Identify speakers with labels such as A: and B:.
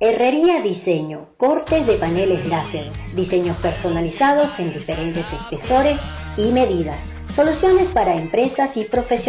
A: Herrería Diseño, cortes de paneles láser, diseños personalizados en diferentes espesores y medidas, soluciones para empresas y profesionales.